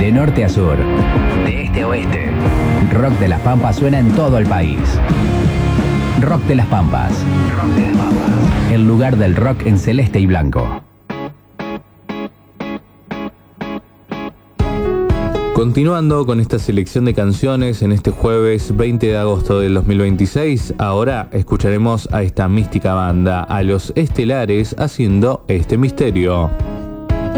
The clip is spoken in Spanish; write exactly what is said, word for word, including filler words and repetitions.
De norte a sur, de este a oeste, Rock de las Pampas suena en todo el país. Rock de las Pampas. Rock de las Pampas. El lugar del rock en celeste y blanco. Continuando con esta selección de canciones en este jueves veinte de agosto del dos mil veintiséis, ahora escucharemos a esta mística banda, a Los Estelares, haciendo Este Misterio.